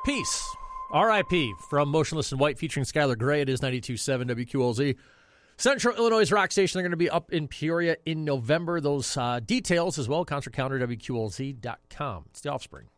Peace. R.I.P. from Motionless in White featuring Skylar Grey. It is 92.7 WQLZ. Central Illinois Rock Station. They're going to be up in Peoria in November. Those details as well, concert calendar, WQLZ.com. It's The Offspring.